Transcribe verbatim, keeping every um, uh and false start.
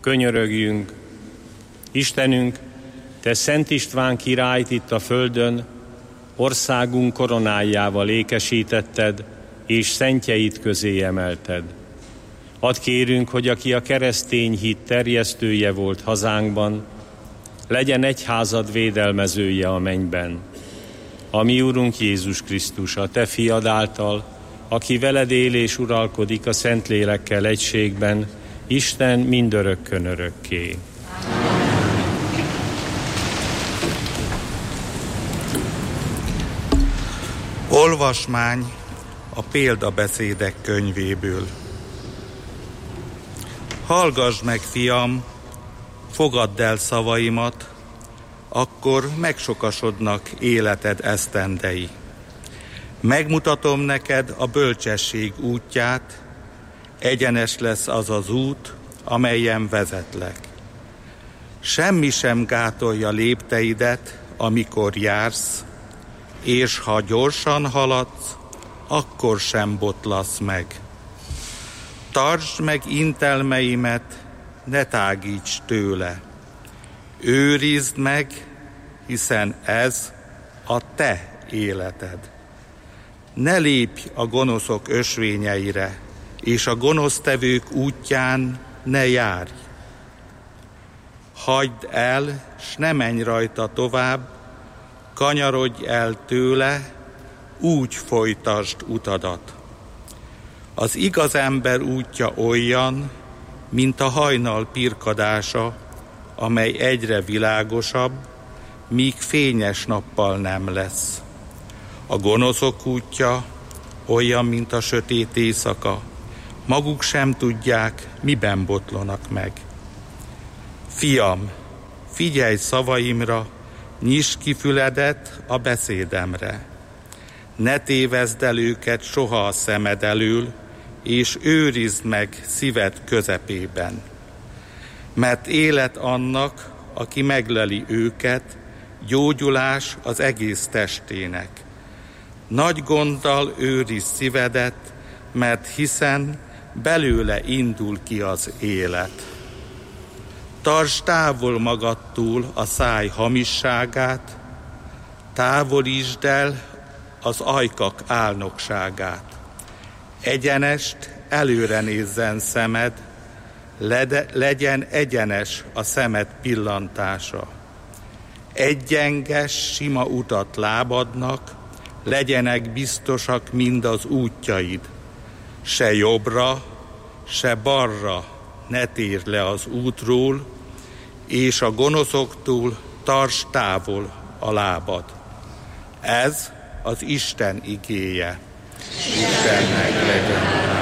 könyörögjünk. Istenünk, Te Szent István királyt itt a földön, országunk koronájával ékesítetted, és szentjeit közé emelted. Add kérünk, hogy aki a keresztény hit terjesztője volt hazánkban, legyen egyházad védelmezője a mennyben. A mi Urunk Jézus Krisztus, a Te fiad által, aki veled él és uralkodik a Szentlélekkel egységben, Isten mindörökkön örökké. Olvasmány a példabeszédek könyvéből. Hallgass meg, fiam, fogadd el szavaimat, akkor megsokasodnak életed esztendei. Megmutatom neked a bölcsesség útját, egyenes lesz az az út, amelyen vezetlek. Semmi sem gátolja lépteidet, amikor jársz, és ha gyorsan haladsz, akkor sem botlasz meg. Tartsd meg intelmeimet, ne tágíts tőle. Őrizd meg, hiszen ez a te életed. Ne lépj a gonoszok ösvényeire, és a gonosztevők útján ne járj. Hagyd el, s ne menj rajta tovább, kanyarodj el tőle, úgy folytasd utadat. Az igaz ember útja olyan, mint a hajnal pirkadása, amely egyre világosabb, míg fényes nappal nem lesz. A gonoszok útja olyan, mint a sötét éjszaka, maguk sem tudják, miben botlanak meg. Fiam, figyelj szavaimra, nyisd ki füledet a beszédemre. Ne tévezd el őket soha a szemed elől, és őrizd meg szíved közepében. Mert élet annak, aki megleli őket, gyógyulás az egész testének. Nagy gonddal őrizd szívedet, mert hiszen belőle indul ki az élet. Tartsd távol magadtól a száj hamisságát, távolítsd el az ajkak álnokságát. Egyenest előre nézzen szemed, lede, legyen egyenes a szemed pillantása. Egyenges, sima utat lábadnak, legyenek biztosak mind az útjaid. Se jobbra, se balra ne térj le az útról, és a gonoszoktól tartsd távol a lábad. Ez az Isten igéje. Istennek legyen.